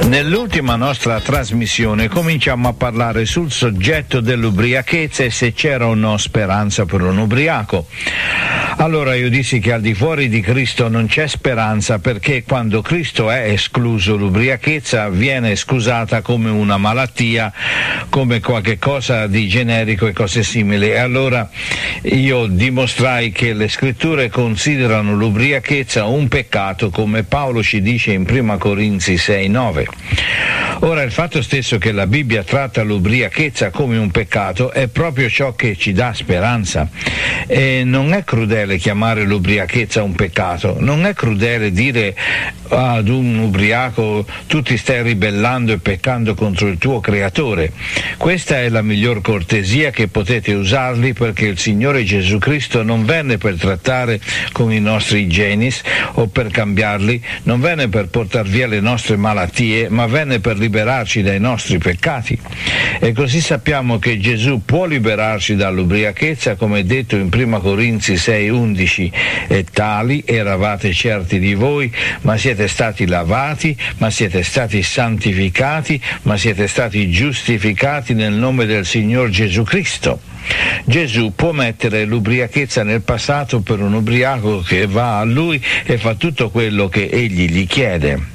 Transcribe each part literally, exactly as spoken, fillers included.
Nell'ultima nostra trasmissione cominciamo a parlare sul soggetto dell'ubriachezza e se c'era o no speranza per un ubriaco. Allora io dissi che al di fuori di Cristo non c'è speranza, perché quando Cristo è escluso l'ubriachezza viene scusata come una malattia, come qualche cosa di generico e cose simili. E allora io dimostrai che le scritture considerano l'ubriachezza un peccato, come Paolo ci dice in prima Corinzi sei nove. Ora, il fatto stesso che la Bibbia tratta l'ubriachezza come un peccato è proprio ciò che ci dà speranza. E non è crudele chiamare l'ubriachezza un peccato, non è crudele dire ad un ubriaco tu ti stai ribellando e peccando contro il tuo creatore. Questa è la miglior cortesia che potete usarli, perché il Signore Gesù Cristo non venne per trattare con i nostri genis o per cambiarli, non venne per portar via le nostre malattie, ma venne per liberarci dai nostri peccati. E così sappiamo che Gesù può liberarci dall'ubriachezza, come è detto in prima Corinzi sei undici, e tali eravate certi di voi, ma siete stati lavati, ma siete stati santificati, ma siete stati giustificati nel nome del Signor Gesù Cristo. Gesù può mettere l'ubriachezza nel passato per un ubriaco che va a Lui e fa tutto quello che Egli gli chiede.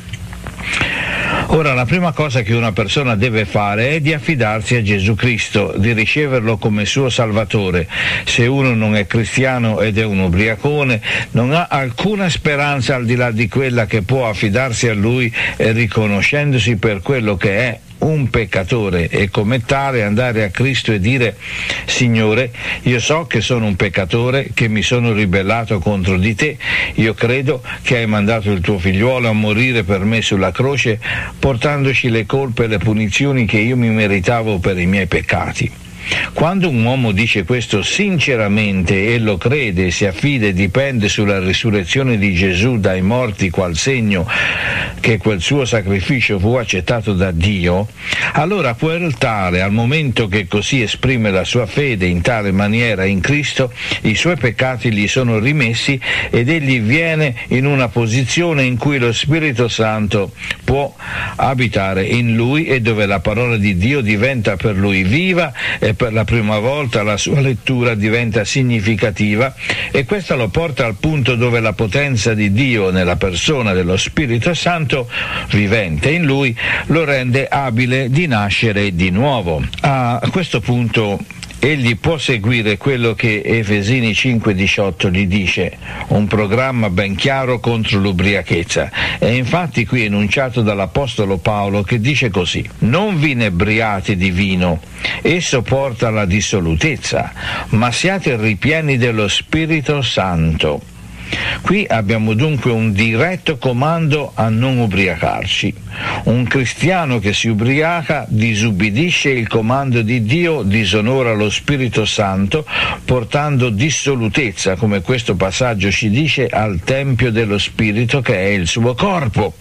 Ora, la prima cosa che una persona deve fare è di affidarsi a Gesù Cristo, di riceverlo come suo Salvatore. Se uno non è cristiano ed è un ubriacone, non ha alcuna speranza al di là di quella che può affidarsi a Lui e, riconoscendosi per quello che è, un peccatore, e come tale andare a Cristo e dire: Signore, io so che sono un peccatore, che mi sono ribellato contro di te, io credo che hai mandato il tuo figliuolo a morire per me sulla croce, portandoci le colpe e le punizioni che io mi meritavo per i miei peccati. Quando un uomo dice questo sinceramente e lo crede, si affida e dipende sulla risurrezione di Gesù dai morti qual segno che quel suo sacrificio fu accettato da Dio, allora quel tale, al momento che così esprime la sua fede in tale maniera in Cristo, i suoi peccati gli sono rimessi ed egli viene in una posizione in cui lo Spirito Santo può abitare in lui e dove la parola di Dio diventa per lui viva e per la prima volta la sua lettura diventa significativa, e questo lo porta al punto dove la potenza di Dio nella persona dello Spirito Santo vivente in lui lo rende abile di nascere di nuovo. A questo punto egli può seguire quello che Efesini cinque diciotto gli dice, un programma ben chiaro contro l'ubriachezza. È infatti qui enunciato dall'Apostolo Paolo, che dice così: non vi inebriate di vino, esso porta alla dissolutezza, ma siate ripieni dello Spirito Santo. Qui abbiamo dunque un diretto comando a non ubriacarci. Un cristiano che si ubriaca disubbidisce il comando di Dio, disonora lo Spirito Santo, portando dissolutezza, come questo passaggio ci dice, al Tempio dello Spirito che è il suo corpo.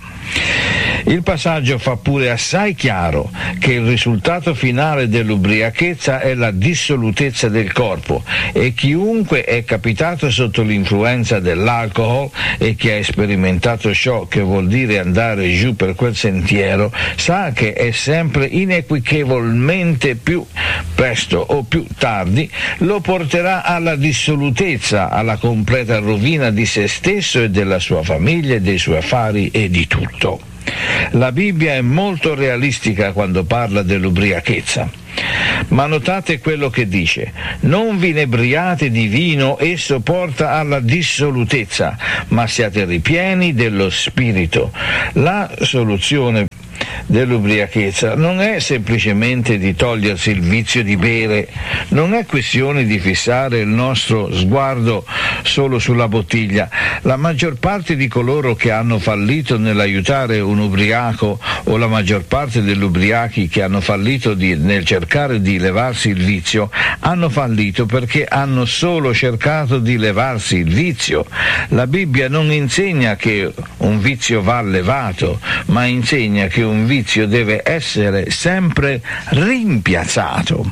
Il passaggio fa pure assai chiaro che il risultato finale dell'ubriachezza è la dissolutezza del corpo, e chiunque è capitato sotto l'influenza dell'alcol e che ha sperimentato ciò che vuol dire andare giù per quel sentiero sa che è sempre inequivocabilmente più presto o più tardi lo porterà alla dissolutezza, alla completa rovina di se stesso e della sua famiglia e dei suoi affari e di tutto. La Bibbia è molto realistica quando parla dell'ubriachezza. Ma notate quello che dice: non vi inebriate di vino, esso porta alla dissolutezza, ma siate ripieni dello Spirito. La soluzione dell'ubriachezza non è semplicemente di togliersi il vizio di bere, non è questione di fissare il nostro sguardo solo sulla bottiglia. La maggior parte di coloro che hanno fallito nell'aiutare un ubriaco, o la maggior parte degli ubriachi che hanno fallito di, nel cercare di levarsi il vizio, hanno fallito perché hanno solo cercato di levarsi il vizio. La Bibbia non insegna che un vizio va levato, ma insegna che un vizio deve essere sempre rimpiazzato.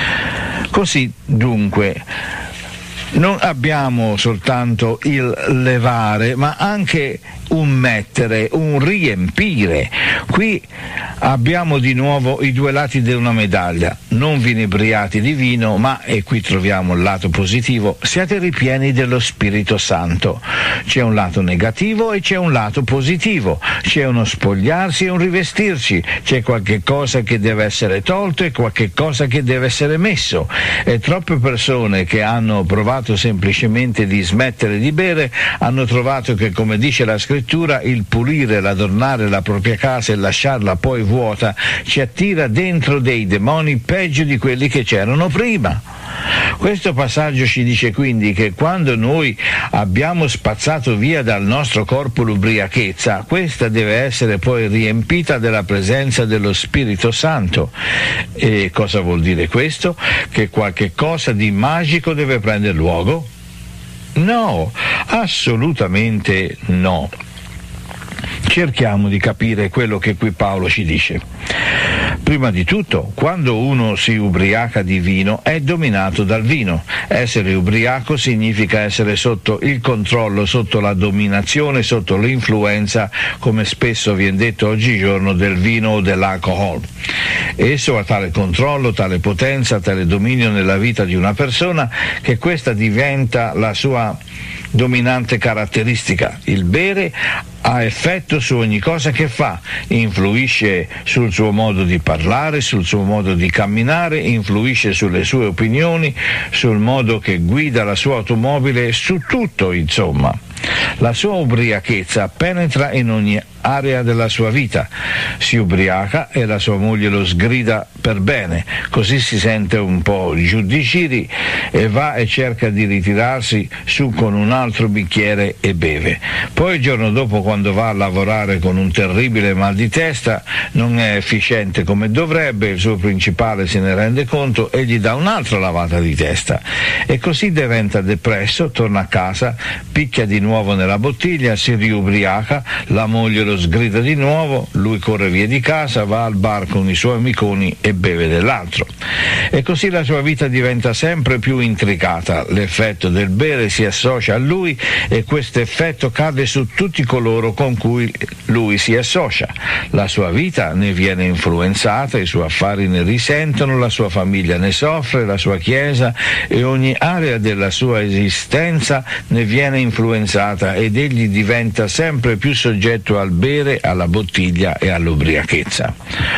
Così dunque non abbiamo soltanto il levare, ma anche un mettere, un riempire. Qui abbiamo di nuovo i due lati di una medaglia: non vi inebriate di vino, ma, e qui troviamo il lato positivo, siate ripieni dello Spirito Santo. C'è un lato negativo e c'è un lato positivo, c'è uno spogliarsi e un rivestirci, c'è qualche cosa che deve essere tolto e qualche cosa che deve essere messo. E troppe persone che hanno provato semplicemente di smettere di bere hanno trovato che, come dice la scrittura, il pulire, l'adornare la propria casa e lasciarla poi vuota ci attira dentro dei demoni peggio di quelli che c'erano prima. Questo passaggio ci dice quindi che quando noi abbiamo spazzato via dal nostro corpo l'ubriachezza, questa deve essere poi riempita della presenza dello Spirito Santo. E cosa vuol dire questo? Che qualche cosa di magico deve prendere luogo? No, assolutamente no. Cerchiamo di capire quello che qui Paolo ci dice. Prima di tutto, quando uno si ubriaca di vino è dominato dal vino. Essere ubriaco significa essere sotto il controllo, sotto la dominazione, sotto l'influenza, come spesso viene detto oggigiorno, del vino o dell'alcol. Esso ha tale controllo, tale potenza, tale dominio nella vita di una persona che questa diventa la sua dominante caratteristica. Il bere ha effetto su ogni cosa che fa, influisce sul suo modo di parlare, sul suo modo di camminare, influisce sulle sue opinioni, sul modo che guida la sua automobile, su tutto, insomma. La sua ubriachezza penetra in ogni area della sua vita. Si ubriaca e la sua moglie lo sgrida per bene, così si sente un po' giù di giri e va e cerca di ritirarsi su con un altro bicchiere e beve. Poi il giorno dopo, quando va a lavorare con un terribile mal di testa, non è efficiente come dovrebbe, il suo principale se ne rende conto e gli dà un'altra lavata di testa. E così diventa depresso, torna a casa, picchia di nuovo nella bottiglia, si riubriaca, la moglie lo sgrida di nuovo, lui corre via di casa, va al bar con i suoi amiconi e beve dell'altro. E così la sua vita diventa sempre più intricata, l'effetto del bere si associa a lui e questo effetto cade su tutti coloro con cui lui si associa. La sua vita ne viene influenzata, i suoi affari ne risentono, la sua famiglia ne soffre, la sua chiesa e ogni area della sua esistenza ne viene influenzata ed egli diventa sempre più soggetto al bere, alla bottiglia e all'ubriachezza.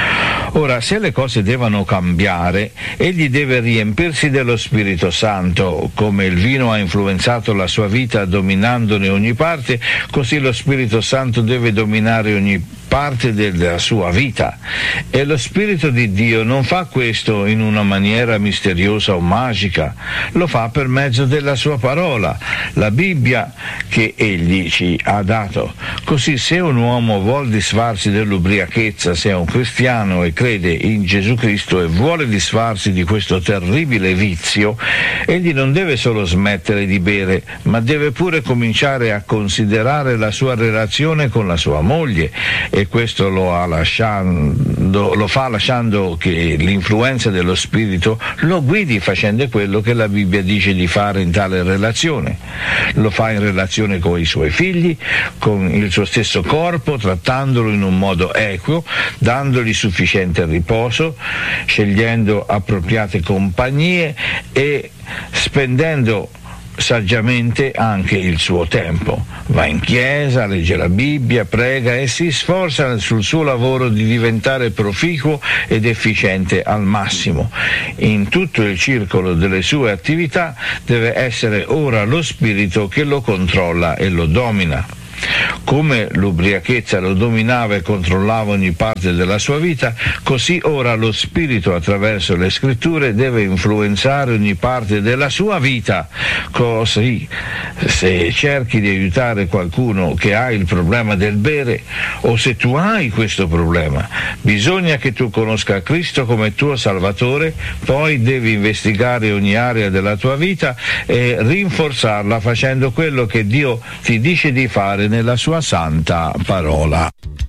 Ora, se le cose devono cambiare, egli deve riempirsi dello Spirito Santo. Come il vino ha influenzato la sua vita dominandone ogni parte, così lo Spirito Santo deve dominare ogni parte della sua vita. E lo Spirito di Dio non fa questo in una maniera misteriosa o magica, lo fa per mezzo della sua parola, la Bibbia che egli ci ha dato. Così se un uomo vuol disfarsi dell'ubriachezza, se è un cristiano e crede in Gesù Cristo e vuole disfarsi di questo terribile vizio, egli non deve solo smettere di bere, ma deve pure cominciare a considerare la sua relazione con la sua moglie, e questo lo, ha lasciando, lo fa lasciando che l'influenza dello Spirito lo guidi, facendo quello che la Bibbia dice di fare in tale relazione. Lo fa in relazione con i suoi figli, con il suo stesso corpo, trattandolo in un modo equo, dandogli sufficiente riposo, scegliendo appropriate compagnie e spendendo saggiamente anche il suo tempo. Va in chiesa, legge la Bibbia, prega e si sforza sul suo lavoro di diventare proficuo ed efficiente al massimo. In tutto il circolo delle sue attività deve essere ora lo Spirito che lo controlla e lo domina. Come l'ubriachezza lo dominava e controllava ogni parte della sua vita, così ora lo Spirito attraverso le Scritture deve influenzare ogni parte della sua vita. Così, se cerchi di aiutare qualcuno che ha il problema del bere, o se tu hai questo problema, bisogna che tu conosca Cristo come tuo Salvatore, poi devi investigare ogni area della tua vita e rinforzarla facendo quello che Dio ti dice di fare nella sua santa parola.